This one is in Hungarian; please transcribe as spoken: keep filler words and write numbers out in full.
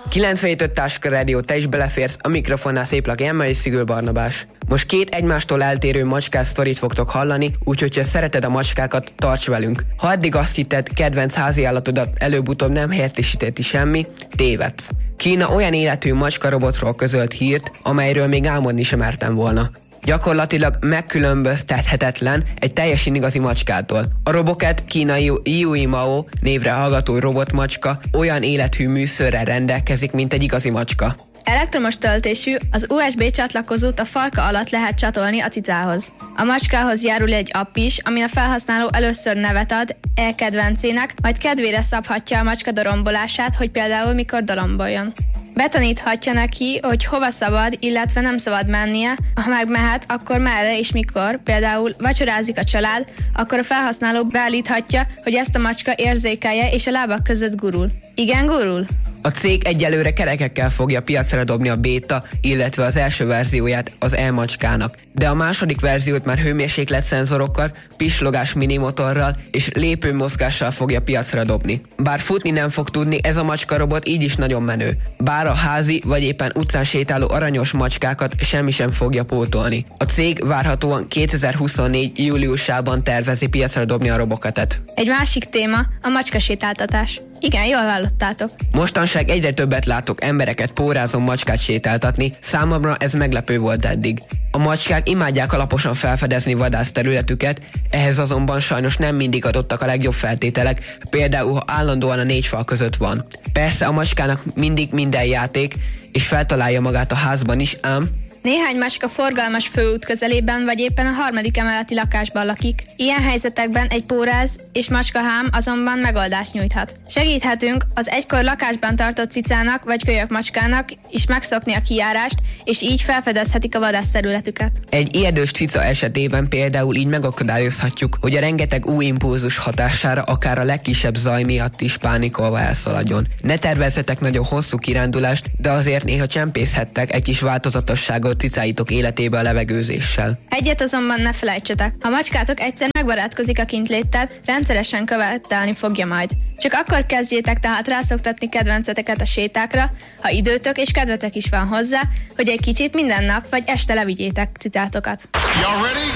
kilencvenhét öt Táska Rádió, te is beleférsz, a mikrofonnál Széplaki Emma és Szigül Barnabás. Most két egymástól eltérő macskás sztorit fogtok hallani, úgyhogy ha szereted a macskákat, tarts velünk. Ha eddig azt hitted, kedvenc háziállatodat előbb-utóbb nem helyettesíteti semmi, tévedsz. Kína olyan életű macska-robotról közölt hírt, amelyről még álmodni sem mertem volna. Gyakorlatilag megkülönböztethetetlen egy teljesen igazi macskától. A Robocat kínai Yui Mao névre hallgató robotmacska olyan élethű műszörrel rendelkezik, mint egy igazi macska. Elektromos töltésű, az u es bé csatlakozót a farka alatt lehet csatolni a cicához. A macskához járul egy app is, amin a felhasználó először nevet ad e-kedvencének, majd kedvére szabhatja a macska dorombolását, hogy például mikor doromboljon. Betaníthatja neki, hogy hova szabad, illetve nem szabad mennie, ha megmehet, akkor merre és mikor, például vacsorázik a család, akkor a felhasználó beállíthatja, hogy ezt a macska érzékelje és a lábak között gurul. Igen, gurul? A cég egyelőre kerekekkel fogja piacra dobni a béta, illetve az első verzióját az e-macskának, de a második verziót már hőmérséklet szenzorokkal, pislogás minimotorral és lépőmozgással fogja piacra dobni. Bár futni nem fog tudni, ez a macska-robot így is nagyon menő. Bár a házi vagy éppen utcán sétáló aranyos macskákat semmi sem fogja pótolni. A cég várhatóan kétezer-huszonnégy júliusában tervezi piacra dobni a Robocatet. Egy másik téma a macskasétáltatás. Igen, jól hallottátok. Mostanság egyre többet látok embereket pórázon macskát sétáltatni, számomra ez meglepő volt eddig. A macskák imádják alaposan felfedezni vadászterületüket, ehhez azonban sajnos nem mindig adottak a legjobb feltételek, például ha állandóan a négy fal között van. Persze a macskának mindig minden játék, és feltalálja magát a házban is, ám néhány macska forgalmas főút közelében vagy éppen a harmadik emeleti lakásban lakik. Ilyen helyzetekben egy póráz és macskahám azonban megoldást nyújthat. Segíthetünk az egykor lakásban tartott cicának vagy kölyök macskának is megszokni a kijárást, és így felfedezhetik a vadászterületüket. Egy érdős cica esetében például így megakadályozhatjuk, hogy a rengeteg új impulzus hatására akár a legkisebb zaj miatt is pánikolva elszaladjon. Ne tervezzetek nagyon hosszú kirándulást, de azért néha csempészhettek egy kis változatosságot cicáitok életébe a levegőzéssel. Egyet azonban ne felejtsetek, ha macskátok egyszer megbarátkozik a kintléttel, rendszeresen követelni fogja majd. Csak akkor kezdjétek tehát rászoktatni kedvenceteket a sétákra, ha időtök és kedvetek is van hozzá, hogy egy kicsit minden nap vagy este levigyétek cicátokat.